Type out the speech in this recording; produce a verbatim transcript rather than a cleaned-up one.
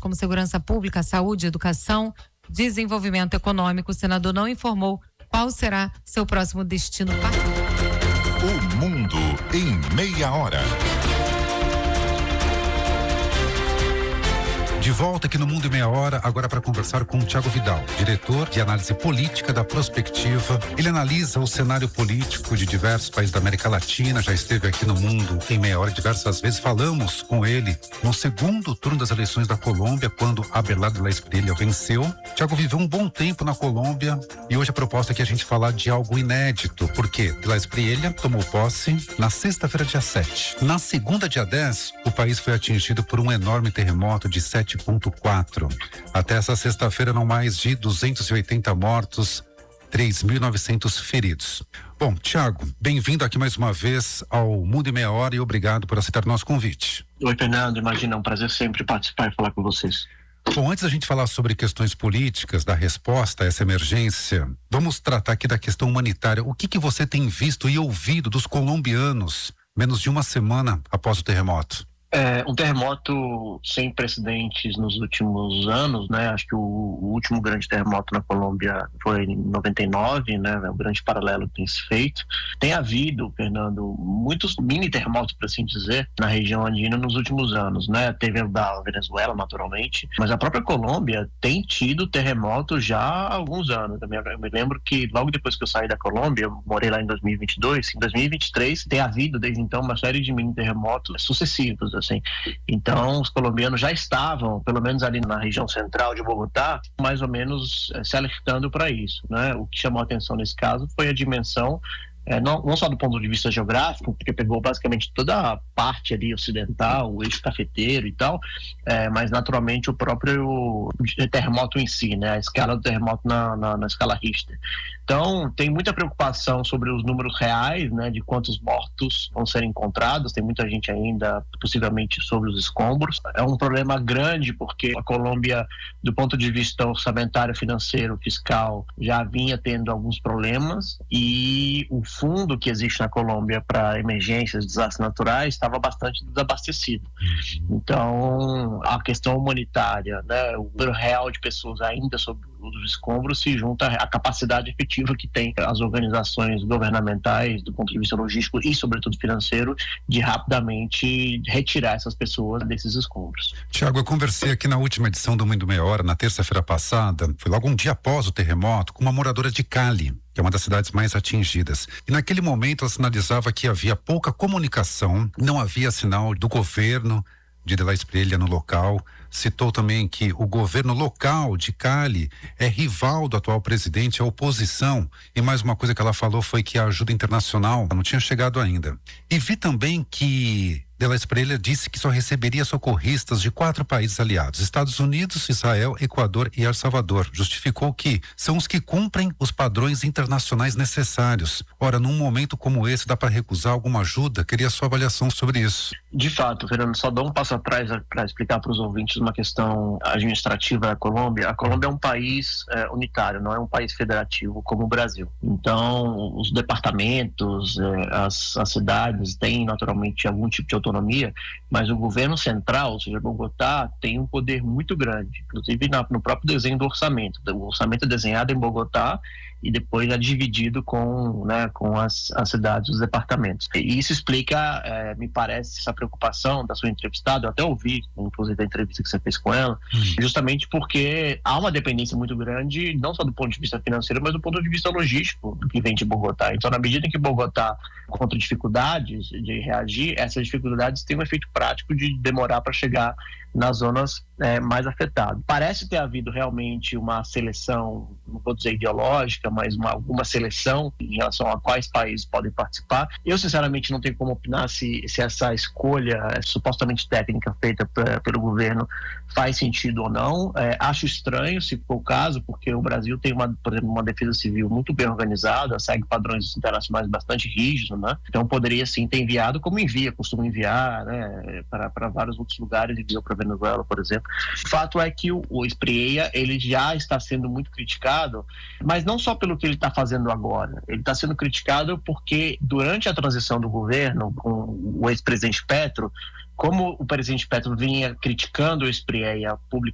como segurança pública, saúde, educação, desenvolvimento econômico. O senador não informou qual será seu próximo destino partidário. O Mundo em Meia Hora. De volta aqui no Mundo em Meia Hora, agora para conversar com o Thiago Vidal, diretor de análise política da Prospectiva. Ele analisa o cenário político de diversos países da América Latina, já esteve aqui no Mundo em Meia Hora diversas vezes. Falamos com ele no segundo turno das eleições da Colômbia, quando Abelardo de la Espriella venceu. Thiago viveu um bom tempo na Colômbia e hoje a proposta é que a gente falar de algo inédito, porque de la Espriella tomou posse na sexta-feira, dia sete. Na segunda, dia dez, o país foi atingido por um enorme terremoto de sete ponto quatro. Até essa sexta-feira, não mais de duzentos e oitenta mortos, três mil e novecentos feridos. Bom, Thiago, bem-vindo aqui mais uma vez ao Mundo em Meia Hora e obrigado por aceitar o nosso convite. Oi, Fernando, imagina, é um prazer sempre participar e falar com vocês. Bom, antes da gente falar sobre questões políticas, da resposta a essa emergência, vamos tratar aqui da questão humanitária. O que que você tem visto e ouvido dos colombianos menos de uma semana após o terremoto? É um terremoto sem precedentes nos últimos anos, né? Acho que o, o último grande terremoto na Colômbia foi em noventa e nove, né? É um grande paralelo que tem se feito. Tem havido, Fernando, muitos mini terremotos, por assim dizer, na região andina nos últimos anos, né? Teve o da Venezuela, naturalmente, mas a própria Colômbia tem tido terremoto já há alguns anos. Eu me lembro que logo depois que eu saí da Colômbia, eu morei lá em dois mil e vinte e dois, em dois mil e vinte e três tem havido desde então uma série de mini terremotos sucessivos. Assim. Então, os colombianos já estavam, pelo menos ali na região central de Bogotá, mais ou menos eh, se alertando para isso, né? O que chamou a atenção nesse caso foi a dimensão, eh, não, não só do ponto de vista geográfico, porque pegou basicamente toda a parte ali ocidental, o eixo cafeteiro e tal, eh, mas naturalmente o próprio terremoto em si, né? A escala do terremoto na, na, na escala Richter. Então, tem muita preocupação sobre os números reais, né, de quantos mortos vão ser encontrados. Tem muita gente ainda, possivelmente, sobre os escombros. É um problema grande porque a Colômbia, do ponto de vista orçamentário, financeiro, fiscal, já vinha tendo alguns problemas e o fundo que existe na Colômbia para emergências, desastres naturais, estava bastante desabastecido. Então, a questão humanitária, né, o número real de pessoas ainda sobre os escombros se junta à capacidade efetiva que tem as organizações governamentais, do ponto de vista logístico e, sobretudo, financeiro, de rapidamente retirar essas pessoas desses escombros. Thiago, eu conversei aqui na última edição do Mundo Meia Hora, na terça-feira passada, foi logo um dia após o terremoto, com uma moradora de Cali, que é uma das cidades mais atingidas. E naquele momento ela sinalizava que havia pouca comunicação, não havia sinal do governo de de la Espriella no local. Citou também que o governo local de Cali é rival do atual presidente, a oposição. E mais uma coisa que ela falou foi que a ajuda internacional não tinha chegado ainda. E vi também que de la Espriella disse que só receberia socorristas de quatro países aliados: Estados Unidos, Israel, Equador e El Salvador. Justificou que são os que cumprem os padrões internacionais necessários. Ora, num momento como esse, dá para recusar alguma ajuda? Queria a sua avaliação sobre isso. De fato, Fernando, só dou um passo atrás para explicar para os ouvintes uma questão administrativa da Colômbia. A Colômbia é um país é, unitário, não é um país federativo como o Brasil. Então, os departamentos, é, as, as cidades têm naturalmente algum tipo de autonomia, mas o governo central, ou seja, Bogotá, tem um poder muito grande, inclusive na, no próprio desenho do orçamento. O orçamento é desenhado em Bogotá e depois é dividido com, né, com as, as cidades, os departamentos. E isso explica, é, me parece, essa preocupação da sua entrevistada. Eu até ouvi, inclusive, a entrevista que você fez com ela, hum. justamente porque há uma dependência muito grande, não só do ponto de vista financeiro, mas do ponto de vista logístico, do que vem de Bogotá. Então, na medida em que Bogotá encontra dificuldades de reagir, essas dificuldades têm um efeito prático de demorar para chegar nas zonas é, mais afetadas. Parece ter havido realmente uma seleção, não vou dizer ideológica, mas uma, alguma seleção em relação a quais países podem participar. Eu, sinceramente, não tenho como opinar se, se essa escolha é, supostamente técnica feita pra, pelo governo faz sentido ou não. É, acho estranho, se for o caso, porque o Brasil tem, uma, por exemplo, uma defesa civil muito bem organizada, segue padrões internacionais bastante rígidos, né? Então poderia sim ter enviado, como envia, costuma enviar, né, para vários outros lugares, enviou para Venezuela, por exemplo. O fato é que o, o Espriella, ele já está sendo muito criticado, mas não só pelo que ele está fazendo agora. Ele está sendo criticado porque durante a transição do governo com o ex-presidente Petro, como o presidente Petro vinha criticando o Espriella